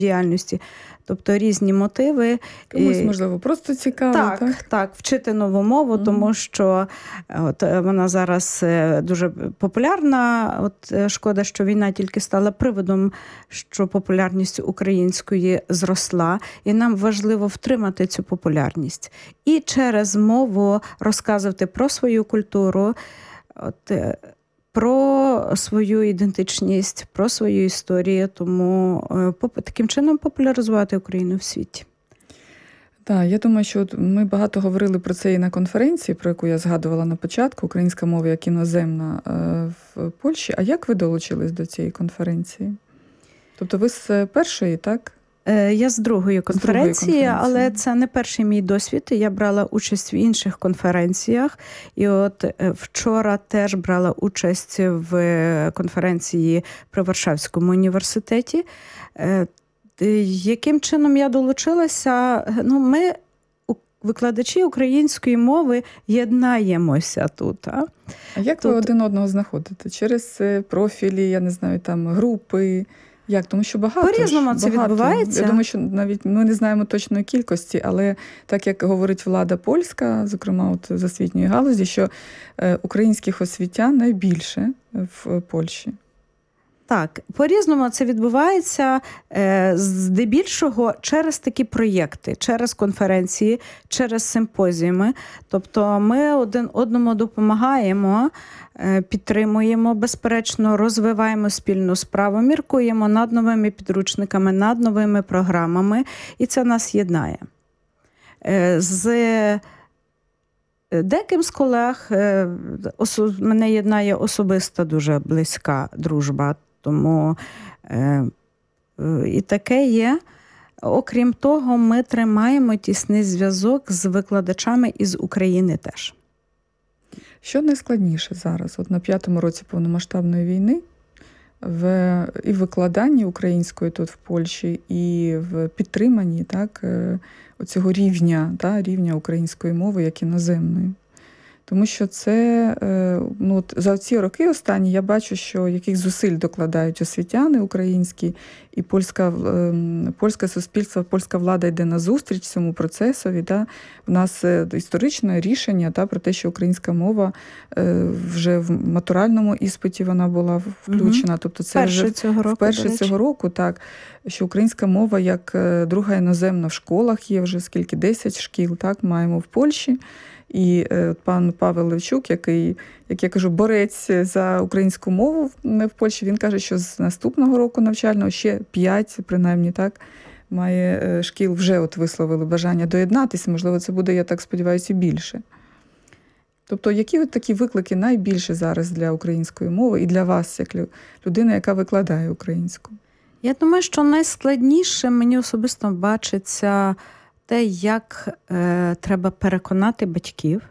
діяльності. Тобто різні мотиви. Комусь, можливо, просто цікаво. Так, вчити нову мову, тому що вона зараз дуже популярна. Шкода, що війна тільки стала приводом, що популярність української зросла. І нам важливо втримати цю популярність. І через мову розказувати про свою культуру, про свою ідентичність, про свою історію, тому таким чином популяризувати Україну в світі. Так, я думаю, що ми багато говорили про це і на конференції, про яку я згадувала на початку, українська мова як іноземна в Польщі. А як ви долучились до цієї конференції? Тобто ви з першої, так? Я з другої конференції, але це не перший мій досвід. Я брала участь в інших конференціях. І вчора теж брала участь в конференції при Варшавському університеті. Яким чином я долучилася? Ми, викладачі української мови, єднаємося тут. А як ви один одного знаходите? Через профілі, я не знаю, там групи? Як? Тому що багато. По-різному це відбувається. Я думаю, що навіть ми не знаємо точної кількості, але так, як говорить влада польська, зокрема з освітньої галузі, що українських освітян найбільше в Польщі. Так, по-різному це відбувається здебільшого через такі проєкти, через конференції, через симпозіуми. Тобто ми один одному допомагаємо, підтримуємо, безперечно, розвиваємо спільну справу, міркуємо над новими підручниками, над новими програмами, і це нас єднає. З деяким з колег мене єднає особиста дуже близька дружба, тому і таке є. Окрім того, ми тримаємо тісний зв'язок з викладачами із України теж. Що найскладніше зараз, на 5-му році повномасштабної війни, і в викладанні української тут в Польщі, і в підтриманні оцього рівня української мови як іноземної? Тому що це, за ці роки останні я бачу, що яких зусиль докладають освітяни українські, і польське суспільство, польська влада йде назустріч цьому процесові. У нас історичне рішення про те, що українська мова вже в матуральному іспиті вона була включена. Тобто це вперше цього року, що українська мова як друга іноземна в школах є вже 10 шкіл, маємо в Польщі. І пан Павел Левчук, який, як я кажу, борець за українську мову в Польщі, він каже, що з наступного року навчального ще 5, принаймні, має шкіл вже висловили бажання доєднатися. Можливо, це буде, я так сподіваюся, і більше. Тобто, які такі виклики найбільше зараз для української мови і для вас, як людина, яка викладає українську? Я думаю, що найскладніше мені особисто бачиться те, як треба переконати батьків,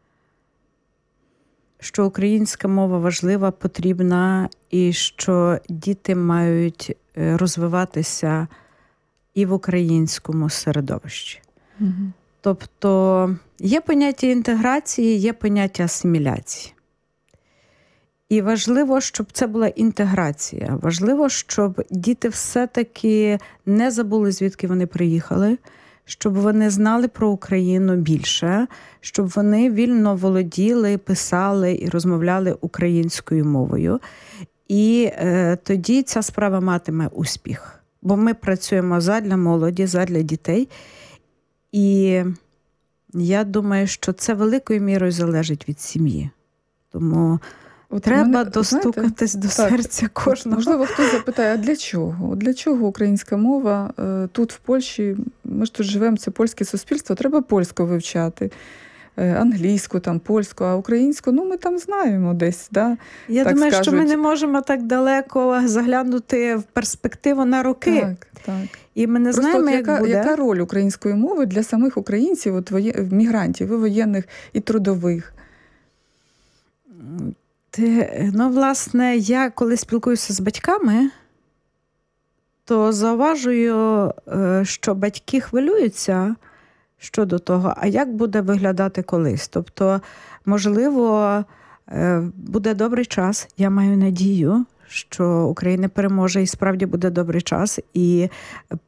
що українська мова важлива, потрібна, і що діти мають розвиватися і в українському середовищі. Угу. Тобто є поняття інтеграції, є поняття асиміляції. І важливо, щоб це була інтеграція. Важливо, щоб діти все-таки не забули, звідки вони приїхали, щоб вони знали про Україну більше, щоб вони вільно володіли, писали і розмовляли українською мовою. І тоді ця справа матиме успіх. Бо ми працюємо задля молоді, задля дітей. І я думаю, що це великою мірою залежить від сім'ї. Тому треба достукатись до серця кожного. Можливо, хтось запитає, а для чого? Для чого українська мова тут, в Польщі? Ми ж тут живемо, це польське суспільство, треба польську вивчати. Англійську, польську, а українську, ми там знаємо десь. Я думаю, що ми не можемо так далеко заглянути в перспективу на роки. Так. І ми не знаємо, як буде. Яка роль української мови для самих українців, мігрантів, і воєнних, і трудових? Власне, я коли спілкуюся з батьками, то зауважую, що батьки хвилюються щодо того, а як буде виглядати колись. Тобто, можливо, буде добрий час, я маю надію, що Україна переможе і справді буде добрий час. І